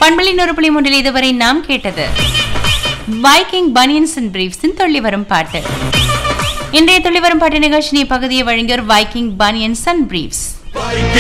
பண்பலின் ஒரு புள்ளி மூன்றில் இதுவரை நாம் கேட்டது வைக்கிங் பனியன்ஸ் அண்ட் பிரீஃப்ஸின் துள்ளி வரும் பாட்டு. இன்றைய துள்ளி வரும் பாட்டு நிகழ்ச்சி பகுதியை வழங்கியோர் வைக்கிங் பனியன்ஸ் அண்ட் பிரீஃப்ஸ்.